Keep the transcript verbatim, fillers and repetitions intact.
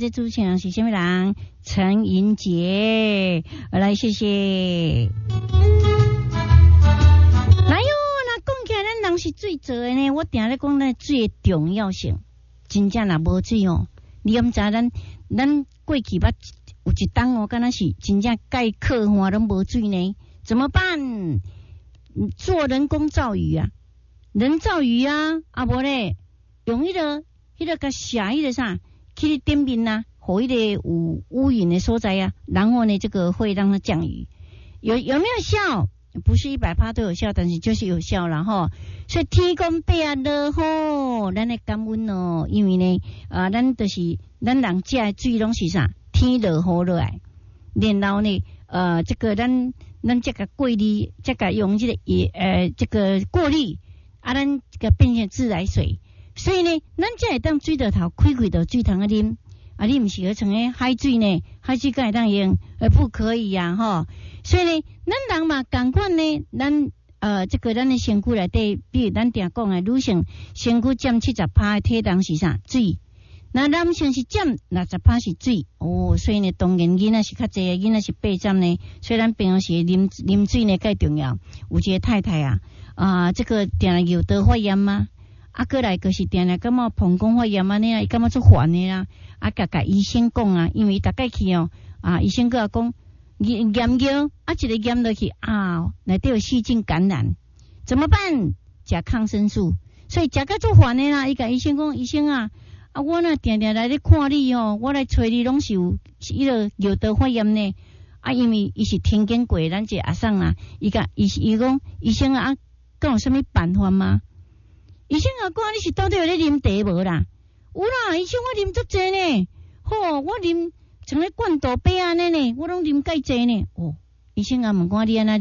这主持人是什么人？陈银杰，来谢谢。来哟，那讲起来，咱人是水做的呢。我定咧讲咱水的重要性，真正若无水哦，你毋知咱咱过去捌有一当哦，敢若是真正盖课换拢无水呢，怎么办？做人工造雨啊，人造雨啊，啊无咧用迄、那个迄、那个甲写迄个啥，去点面啊，互迄个有乌云的所在啊，然后呢，这个会让它降雨，有有没有效？不是一百趴都有效，但是就是有效啦吼。所以天公伯啊落雨，咱来感恩哦，因为呢，啊，咱就是咱人食的水拢是啥？天落雨落来，然后呢，呃，这个咱咱这个过滤，这个用这个也呃这个过滤，啊，咱这个变成自来水，所以呢，咱才会当水道头开开到水塘啊啉。啊，你毋是合成诶海水呢？海水敢会当用？呃，不可以呀、啊，吼。所以呢，咱人嘛，共款呢，咱呃，这个咱诶身躯内底，比如咱定讲诶，女性身躯占七十趴诶体重是啥？水。那男性是占六十趴是水。哦，所以呢，当然囡仔是较济，囡仔是八占呢。所以咱平常时啉啉水呢，介重要。有一个太太啊，啊、呃，这个定来有得发炎吗？啊，过来就是定来感觉膀胱发炎安尼啊，伊感觉足烦诶啦。啊，甲甲医生讲啊，因为大概去哦，啊，医生佮讲验验药，啊，一个验落去啊，内底有细菌感染，怎么办？食抗生素，所以食甲足烦诶啦。伊甲医生讲，医生啊，啊，我若定定来咧看你哦，我来找你拢是有迄个尿道发炎呢。啊，因为伊是听见过咱这阿桑啊，伊甲伊伊讲医生啊，敢有啥物办法吗？医生啊，讲你是到底有咧啉茶无啦？有啦，医生我啉足济呢，吼，我啉像咧灌豆杯安尼呢，我拢啉介济呢。哦，医生啊，问我你安那